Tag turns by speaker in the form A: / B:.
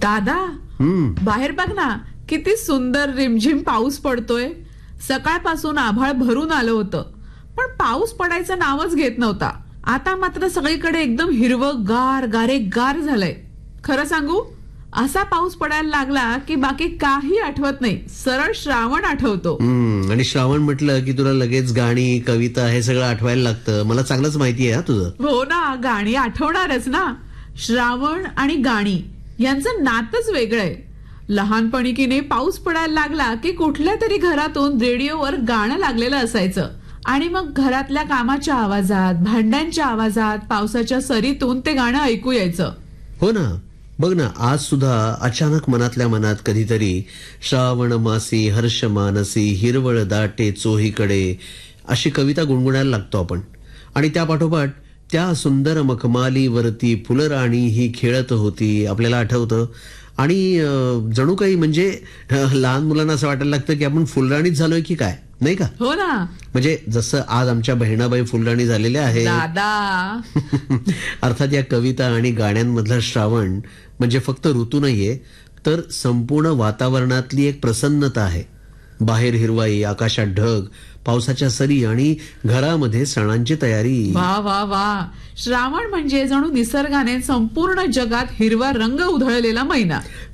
A: दादा, बाहेर बघ ना, किती सुंदर रिमझिम पाऊस पडतोय. सकाळपासून आभाळ भरून आलं होतं, पण पाऊस पडायचं नावच घेत नव्हता. आता मात्र सगळीकडे एकदम हिरवंगार गारेगार झालंय. खरं सांगू, असा पाऊस पडायला लागला की बाकी काही आठवत नाही, सरळ श्रावण आठवतो.
B: आणि श्रावण म्हटलं की तुला लगेच गाणी, कविता हे सगळं आठवायला लागतं. मला चांगलंच माहिती आहे तुझं.
A: हो ना, गाणी आठवणारच ना. श्रावण आणि गाणी यांचं नातच वेगळं आहे. लहानपणी की नाही, पाऊस पडायला लागला की कुठल्या तरी घरातून रेडिओवर गाणं लागलेलं असायचं आणि मग घरातल्या कामाच्या आवाजात, भांड्यांच्या आवाजात, पावसाच्या सरीतून ते गाणं ऐकू यायचं.
B: हो ना, बघ ना, आज सुद्धा अचानक मनातल्या मनात कधीतरी श्रावण मासी हर्ष मानसी हिरवळ दाटे चोहीकडे अशी कविता गुणगुणायला लागतो आपण. आणि त्या पाठोपाठ त्या सुंदर मखमालीवरती फुलराणी ही खेळत होती आपल्याला आठवतं. आणि जणू काही म्हणजे लहान मुलांना असं वाटायला लागतं की आपण फुलराणीच झालोय की काय, नाही का?
A: हो ना,
B: म्हणजे जसं आज आमच्या बहिणाबाई फुलराणी झालेल्या आहेत
A: दादा.
B: अर्थात या कविता आणि गाण्यांमधला श्रावण म्हणजे फक्त ऋतू नाहीये, तर संपूर्ण वातावरणातली एक प्रसन्नता आहे. बाहेर हिरवाई, आकाशात ढग, पावसाच्या सरी आणि घरामध्ये सणांची तयारी.
A: वा वा वा, श्रावण म्हणजे जणू निसर्गाने संपूर्ण जगात हिरवा रंग उधळलेला महिना.